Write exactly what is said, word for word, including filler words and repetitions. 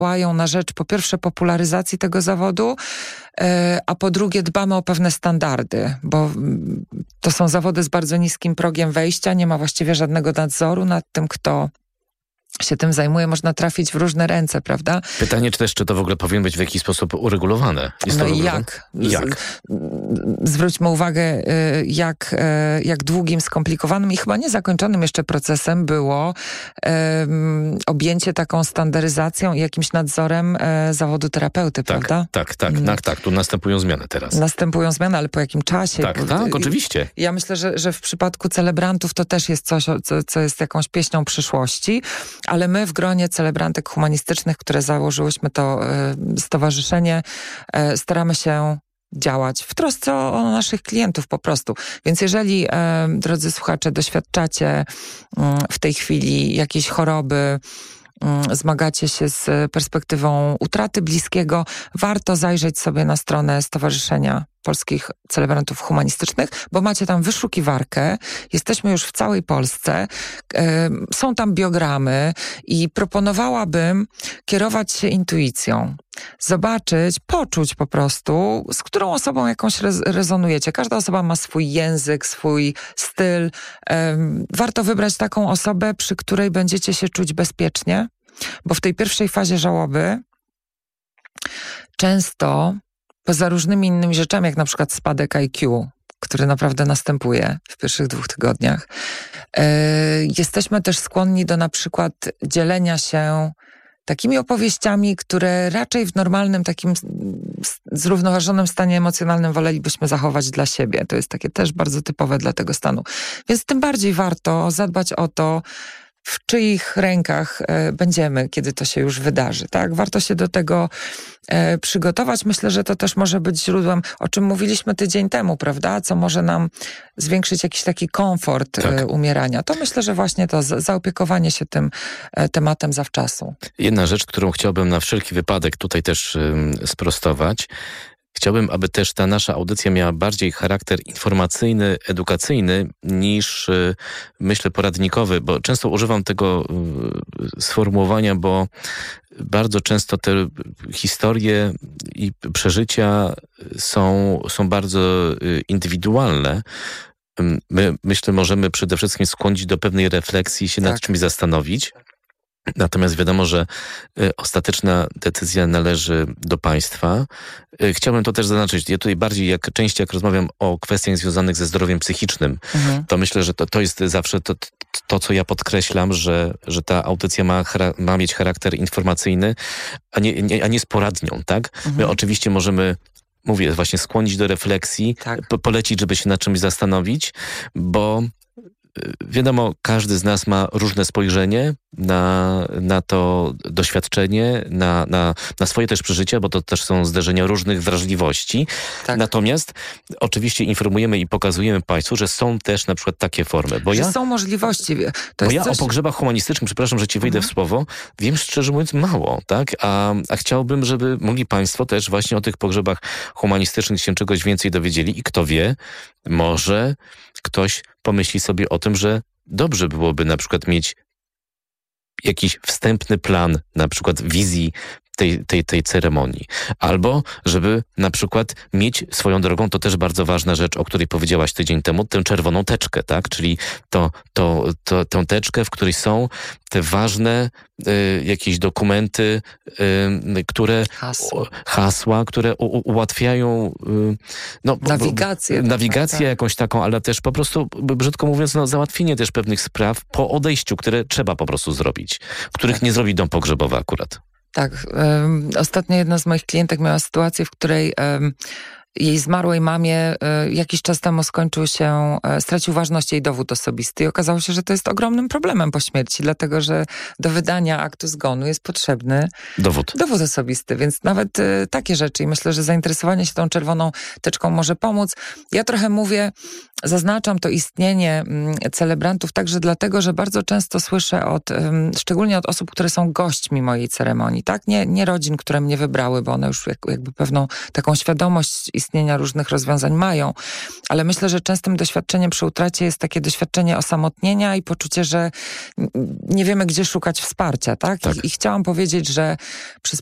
działają na rzecz po pierwsze popularyzacji tego zawodu, a po drugie dbamy o pewne standardy, bo to są zawody z bardzo niskim progiem wejścia, nie ma właściwie żadnego nadzoru nad tym, kto się tym zajmuje, można trafić w różne ręce, prawda? Pytanie, czy też, czy to w ogóle powinno być w jakiś sposób uregulowane? Jest no to i uregulowane? jak? Jak? Zwróćmy uwagę, jak, jak długim, skomplikowanym i chyba niezakończonym jeszcze procesem było um, objęcie taką standaryzacją i jakimś nadzorem e, zawodu terapeuty, tak, prawda? Tak, tak, hmm. tak, tak. Tu następują zmiany teraz. Następują zmiany, ale po jakim czasie? Tak, tak, I, oczywiście. Ja myślę, że, że w przypadku celebrantów to też jest coś, co, co jest jakąś pieśnią przyszłości, ale my w gronie celebrantek humanistycznych, które założyłyśmy to e, stowarzyszenie, e, staramy się działać w trosce o, o naszych klientów po prostu. Więc jeżeli, e, drodzy słuchacze, doświadczacie m, w tej chwili jakiejś choroby, m, zmagacie się z perspektywą utraty bliskiego, warto zajrzeć sobie na stronę Stowarzyszenia Polskich Celebrantów Humanistycznych, bo macie tam wyszukiwarkę, jesteśmy już w całej Polsce, e, są tam biogramy i proponowałabym kierować się intuicją. Zobaczyć, poczuć po prostu, z którą osobą jakąś rez- rezonujecie. Każda osoba ma swój język, swój styl. Um, warto wybrać taką osobę, przy której będziecie się czuć bezpiecznie, bo w tej pierwszej fazie żałoby często poza różnymi innymi rzeczami, jak na przykład spadek I Q, który naprawdę następuje w pierwszych dwóch tygodniach, yy, jesteśmy też skłonni do na przykład dzielenia się takimi opowieściami, które raczej w normalnym, takim zrównoważonym stanie emocjonalnym wolelibyśmy zachować dla siebie. To jest takie też bardzo typowe dla tego stanu. Więc tym bardziej warto zadbać o to, w czyich rękach e, będziemy, kiedy to się już wydarzy. Tak? Warto się do tego e, przygotować. Myślę, że to też może być źródłem, o czym mówiliśmy tydzień temu, prawda? Co może nam zwiększyć jakiś taki komfort tak. e, umierania. To myślę, że właśnie to z, zaopiekowanie się tym e, tematem zawczasu. Jedna rzecz, którą chciałbym na wszelki wypadek tutaj też ym, sprostować. Chciałbym, aby też ta nasza audycja miała bardziej charakter informacyjny, edukacyjny niż, myślę, poradnikowy, bo często używam tego sformułowania, bo bardzo często te historie i przeżycia są, są bardzo indywidualne. My, myślę, możemy przede wszystkim skłonić do pewnej refleksji, się tak. nad czymś zastanowić. Natomiast wiadomo, że y, ostateczna decyzja należy do państwa. Y, chciałbym to też zaznaczyć. Ja tutaj bardziej, jak częściej jak rozmawiam o kwestiach związanych ze zdrowiem psychicznym, mhm. to myślę, że to, to jest zawsze to, to, co ja podkreślam, że, że ta audycja ma, ma mieć charakter informacyjny, a nie, nie, a nie z poradnią, tak? Mhm. My oczywiście możemy, mówię, właśnie skłonić do refleksji, tak. po, polecić, żeby się nad czymś zastanowić, bo wiadomo, każdy z nas ma różne spojrzenie na, na to doświadczenie, na, na, na swoje też przeżycia, bo to też są zderzenia różnych wrażliwości. Tak. Natomiast oczywiście informujemy i pokazujemy Państwu, że są też na przykład takie formy. Bo że ja, są możliwości. To bo jest ja coś... o pogrzebach humanistycznych, przepraszam, że ci wejdę mhm. w słowo, wiem szczerze mówiąc mało, tak? A, a chciałbym, żeby mogli Państwo też właśnie o tych pogrzebach humanistycznych się czegoś więcej dowiedzieli i kto wie, może ktoś pomyśli sobie o tym, że dobrze byłoby na przykład mieć jakiś wstępny plan, na przykład wizji tej, tej, tej ceremonii. Albo żeby na przykład mieć swoją drogą, to też bardzo ważna rzecz, o której powiedziałaś tydzień temu, tę czerwoną teczkę, tak? Czyli to, to, to, tę teczkę, w której są te ważne y, jakieś dokumenty, y, które hasła, hasła które u, u, ułatwiają y, no, nawigację. Nawigację tak. jakąś taką, ale też po prostu, brzydko mówiąc, no, załatwienie też pewnych spraw po odejściu, które trzeba po prostu zrobić, których tak. nie zrobi dom pogrzebowy akurat. Tak. Um, ostatnio jedna z moich klientek miała sytuację, w której um, jej zmarłej mamie y, jakiś czas temu skończył się, y, stracił ważność jej dowód osobisty i okazało się, że to jest ogromnym problemem po śmierci, dlatego że do wydania aktu zgonu jest potrzebny dowód, dowód osobisty, więc nawet y, takie rzeczy i myślę, że zainteresowanie się tą czerwoną teczką może pomóc. Ja trochę mówię, zaznaczam to istnienie y, celebrantów także dlatego, że bardzo często słyszę od, y, szczególnie od osób, które są gośćmi mojej ceremonii, tak? Nie, nie rodzin, które mnie wybrały, bo one już jak, jakby pewną taką świadomość i istnienia różnych rozwiązań mają. Ale myślę, że częstym doświadczeniem przy utracie jest takie doświadczenie osamotnienia i poczucie, że nie wiemy, gdzie szukać wsparcia, tak? tak. I, I chciałam powiedzieć, że przez